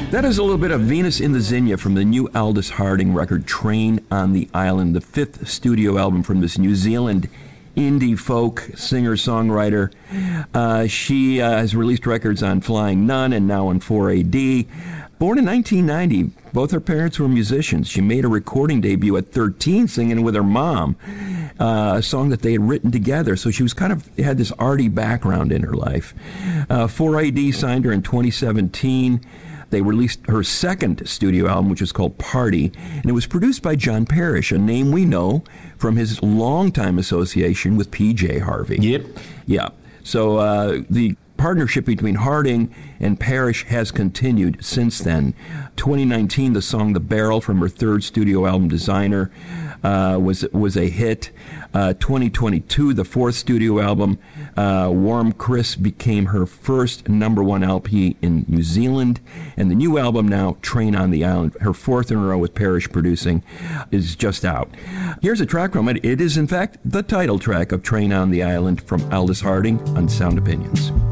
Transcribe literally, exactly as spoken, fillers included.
That is a little bit of Venus in the Zinnia from the new Aldous Harding record, Train on the Island, the fifth studio album from this New Zealand indie folk singer-songwriter. Uh, she uh, has released records on Flying Nun and now on four A D. Born in nineteen ninety, both her parents were musicians. She made a recording debut at thirteen singing with her mom, uh, a song that they had written together. So she was kind of had this arty background in her life. Uh, four A D signed her in twenty seventeen. They released her second studio album, which is called Party, and it was produced by John Parrish, a name we know from his longtime association with P J Harvey. Yep. Yeah. So uh, the partnership between Harding and Parrish has continued since then. twenty nineteen, the song The Barrel from her third studio album, Designer, uh, was was a hit. Uh, twenty twenty-two, the fourth studio album, uh, Warm Chris, became her first number one L P in New Zealand. And the new album now, Train on the Island, her fourth in a row with Parrish producing, is just out. Here's a track from it. It is, in fact, the title track of Train on the Island from Aldous Harding on Sound Opinions.